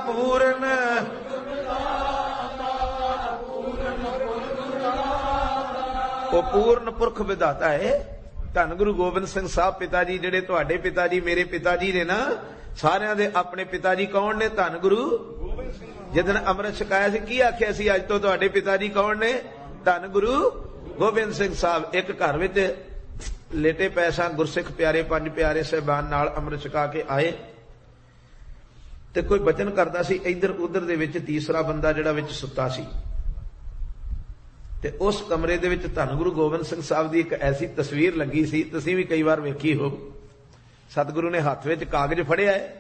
पूरन। वो पूर्ण पुरख विधाता है। धन गुरु गोबिंद सिंह साहब पिता जी जिहड़े तुहाडे पिता जी मेरे पिता जी ने ना, सारियां दे अपने पिता जी कौन ने? धन गुरु जिदन अमृत छकाया सी की आख्या सी अज तो तुहाडे पिता जी कौन ने? धन गुरु गोबिंद सिंह साहब। एक घर विच लेटे पैसा गुरसिख प्यारे पंज प्यारे साहिबान नाल अमृत छका के आए ते कोई बचन करदा सी, इधर उधर दे विच तीसरा बंदा जिहड़ा विच सुत्ता सी ते उस कमरे दे विच धन गुरु गोबिंद सिंह साहब दी एक ऐसी तस्वीर लगी सी, तुसीं भी कई बार वेखी हो। सतगुरु ने हत्थ विच कागज फड़िया है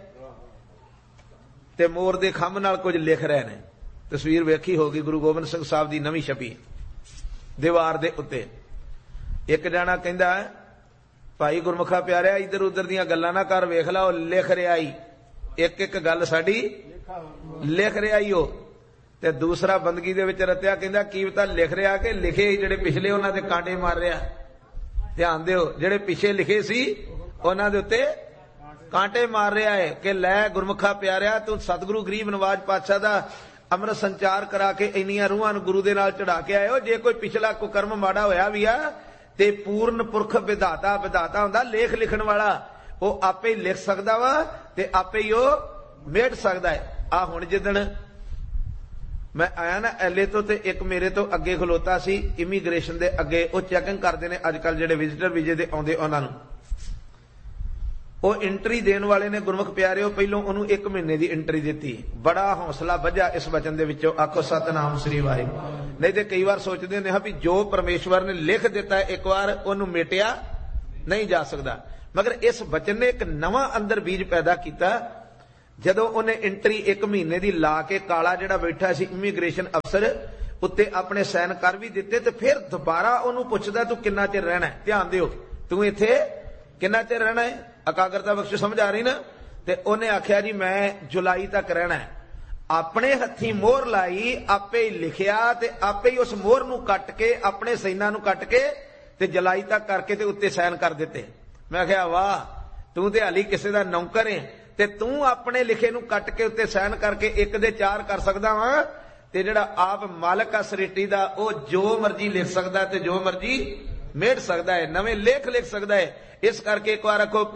ते मोर दे खंभ नाल कुछ लिख रहे ने। तस्वीर वेखी होगी, गुरु गोबिंद सिंह साहब दी नवीं छपी दीवार दे उत्ते। एक जाना कहंदा भाई गुरमुखा प्यारिया इधर उधर दीयां गल्लां ना कर, वेख ला लिख रिहा ही, एक एक गल साडी लिख रिहा ही हो। ते दूसरा बंदगी दे विच रत्या कहंदा की पता लिख रिहा कि लिखे ही जिहड़े पिछले उन्हां दे कांटे मार रिहा। ध्यान दिओ, जिहड़े पिछे लिखे सी उन्हां दे उत्ते कांटे मार रिहा है कि लै गुरमुखा प्यारिया तू सतगुरु गरीब नवाज पातशाह दा अमृत संचार करा के इन्नियां रूहां नूं गुरु दे नाल चढ़ा के आए हो। जे कोई पिछला कुकर्म माड़ा होया भी आ ते पूर्ण पुरख विधाता विधाता हुंदा, लेख लिखण वाला वो आपे ही लिख सकदा वा ते आपे ही वो मेट सकदा है। आ हुण जिदण मैं आया ना एले तो ते एक मेरे तो अगे खलोता सी इमीग्रेशन दे अगे, वो चैकिंग करदे ने अजकल जिहड़े विजिटर वीजे दे आउंदे उन्हां नूं। वो एंट्री देने वाले ने गुरमुख प्यारिओ पहलों उन्होंने 1 महीने की एंट्री दी। बड़ा हौसला बजा इस वचन दे विचों, आखो सतनाम श्री वाहिगुरू। नहीं तो कई बार सोचते हैं भी जो परमेश्वर ने लिख दिता है एक बार उन्होंने मेटिया नहीं जा सकता, मगर इस वचन ने एक नवा अंदर बीज पैदा किया। जदों उन्हें एंट्री 1 महीने की ला के काला जिहड़ा बैठा सी इमीग्रेशन अफसर उत्ते अपने साइन कर भी दिते, तो फिर दोबारा उन्होंने पुछदा तू किन्ना चिर रहना है? ध्यान दिओ, तू इत्थे किन्ना चिर रहना है? एकाग्रता बख्श समझ आ रही ना? ते उन्हें आख्या जी मैं जुलाई तक रहना है। अपने हथी मोहर लाई, आपे ही लिखिया ते आपे ही उस मोहर नूं कट के अपने सैना नूं कट के ते जुलाई तक करके ते उत्ते साइन कर दिते। मैं आख्या वाह, तू ते हाली किसी दा नौकर है ते तू अपने लिखे नूं कट के उत्ते साइन करके 1 दे 4 कर सकदा वा। ते जिहड़ा आप मालक आ सृष्टि दा ओ जो मर्जी लिख सकदा ते जो मर्जी मेट सकदा है, नवे लेख लिख सकदा है। इस करके एक बार आखो